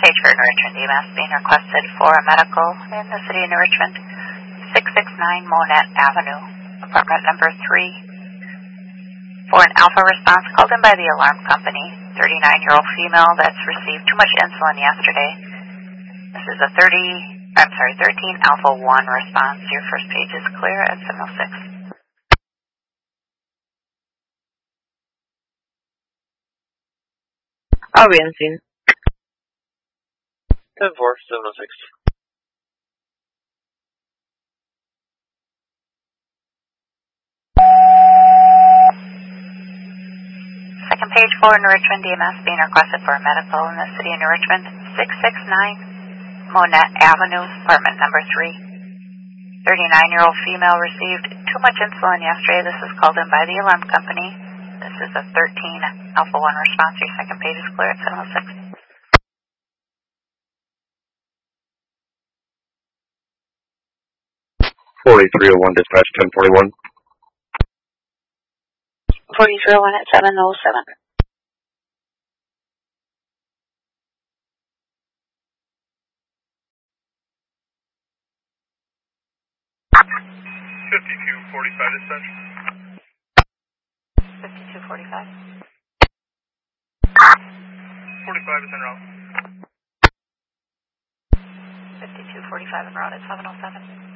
page for New Richmond EMS being requested for a medical in the city of New Richmond, 669 Monette Avenue, apartment number 3. For an alpha response called in by the alarm company, 39-year-old female that's received too much insulin yesterday. This is a 13 alpha 1 response. Your first page is clear at 706. I'll be in scene. 10-4, 706. Second page for New Richmond EMS being requested for a medical in the city of New Richmond, 669 Monette Avenue, apartment number 3. 39-year-old female received too much insulin yesterday. This is called in by the alarm company. This is a 13 alpha 1 response. Your second page is clear at 706. 4301 dispatch 1041. 4301 at 707. 5245 dispatch. 5245. 45 is en route. 5245 en route at 707.